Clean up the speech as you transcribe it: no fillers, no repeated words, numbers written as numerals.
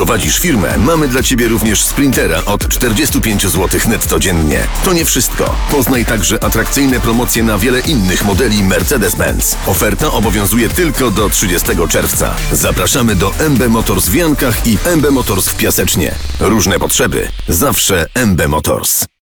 prowadzisz firmę, mamy dla Ciebie również sprintera od 45 zł netto dziennie. To nie wszystko. Poznaj także atrakcyjne promocje na wiele innych modeli Mercedes-Benz. Oferta obowiązuje tylko do 30 czerwca. Zapraszamy do MB Motors w Jankach i MB Motors w Piasecznie. Różne potrzeby. Zawsze MB Motors.